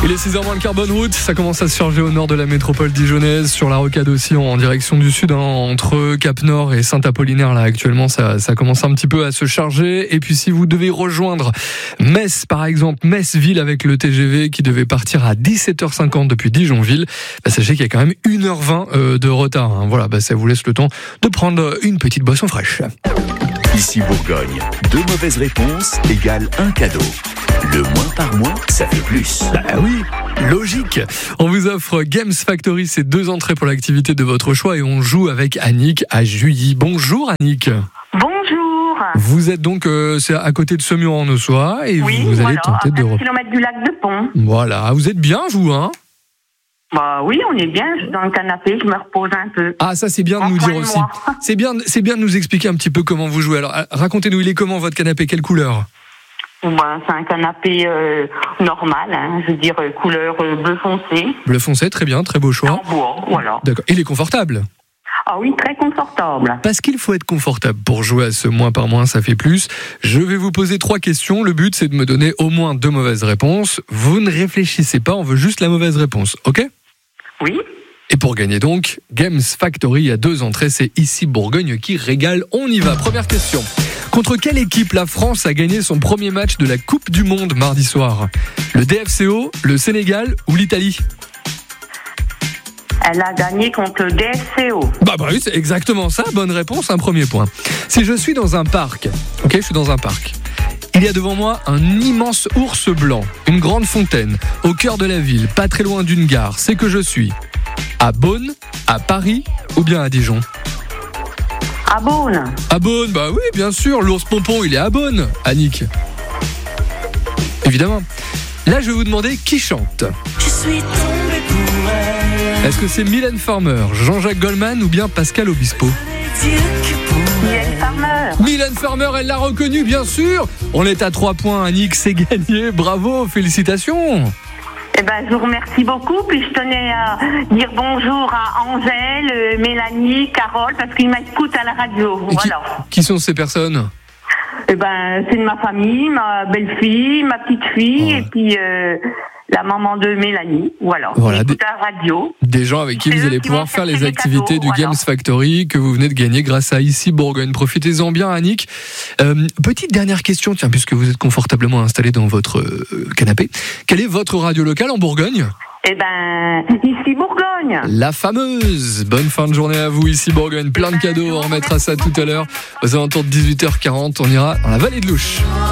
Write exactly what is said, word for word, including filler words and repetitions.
Il est six heures moins le Carbone Route, ça commence à se charger au nord de la métropole dijonnaise, sur la rocade aussi en direction du sud, hein, entre Cap-Nord et Saint-Apollinaire. Là actuellement ça, ça commence un petit peu à se charger. Et puis si vous devez rejoindre Metz par exemple, Metz-Ville avec le T G V qui devait partir à dix-sept heures cinquante depuis Dijon-Ville, bah, sachez qu'il y a quand même une heure vingt euh, de retard, hein. Voilà, bah, ça vous laisse le temps de prendre une petite boisson fraîche. Ici Bourgogne, deux mauvaises réponses égale un cadeau. Le moins par mois, ça fait plus. Bah oui, logique. On vous offre Games Factory, c'est deux entrées pour l'activité de votre choix et on joue avec Annick à Juilly. Bonjour Annick. Bonjour. Vous êtes donc euh, c'est à côté de Semur-en-Auxois et oui, vous allez voilà, tenter de... à vingt kilomètres du lac de Pont. Voilà, vous êtes bien vous, hein? Bah oui, on est bien, je suis dans le canapé, je me repose un peu. Ah, ça c'est bien de En nous point dire de aussi. moi. C'est bien, c'est bien de nous expliquer un petit peu comment vous jouez. Alors racontez-nous, il est comment votre canapé, quelle couleur? Bah, c'est un canapé euh, normal, hein, je veux dire euh, couleur euh, bleu foncé. Bleu foncé, très bien, très beau choix. En bois, voilà. D'accord. Il est confortable? Ah oui, très confortable. Parce qu'il faut être confortable pour jouer à ce moins par moins, ça fait plus. Je vais vous poser trois questions. Le but, c'est de me donner au moins deux mauvaises réponses. Vous ne réfléchissez pas, on veut juste la mauvaise réponse, ok? Oui. Et pour gagner donc, Games Factory à deux entrées, c'est ici Bourgogne qui régale. On y va. Première question. Contre quelle équipe la France a gagné son premier match de la Coupe du Monde mardi soir? Le D F C O, le Sénégal ou l'Italie? Elle a gagné contre le D F C O. Bah, bah oui, c'est exactement ça. Bonne réponse, un premier point. Si je suis dans un parc, ok, je suis dans un parc. Il y a devant moi un immense ours blanc, une grande fontaine, au cœur de la ville, pas très loin d'une gare. C'est que je suis à Beaune, à Paris ou bien à Dijon? À Beaune. À Beaune, bah oui, bien sûr, l'ours pompon, il est à Beaune, Annick. Évidemment. Là, je vais vous demander qui chante. Je suis tombé pour elle. Est-ce que c'est Mylène Farmer, Jean-Jacques Goldman ou bien Pascal Obispo? Dieu que pour Mylène Farmer. Mylène Farmer, elle l'a reconnu, bien sûr. On est à trois points, Annick, c'est gagné. Bravo, félicitations. Eh ben, je vous remercie beaucoup. Puis je tenais à dire bonjour à Angèle, euh, Mélanie, Carole, parce qu'ils m'écoutent à la radio. Et Voilà. Qui, qui sont ces personnes? Eh ben, c'est de ma famille, ma belle-fille, ma petite-fille, Ouais. et puis euh, la maman de Mélanie. Voilà. Voilà, Ils écoutent des- à la radio. Des gens avec qui C'est vous eux allez qui pouvoir vont faire chercher les les activités cadeaux, du voilà. Games Factory que vous venez de gagner grâce à Ici Bourgogne. Profitez-en bien, Annick. Euh, petite dernière question, tiens, puisque vous êtes confortablement installé dans votre euh, canapé. Quelle est votre radio locale en Bourgogne? Eh ben, ici Bourgogne. La fameuse. Bonne fin de journée à vous, Ici Bourgogne. Plein de cadeaux, on remettra ça tout à l'heure. Aux alentours de dix-huit heures quarante, on ira dans la vallée de l'Ouche.